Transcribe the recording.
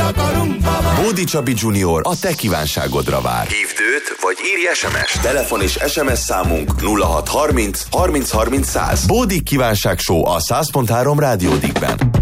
Bódi Csabi Junior a te kívánságodra vár. Hívd őt, vagy írj SMS-t. Telefon és SMS számunk 0630 30 30 100. Bódi kívánság show a 100.3 Rádiódikben.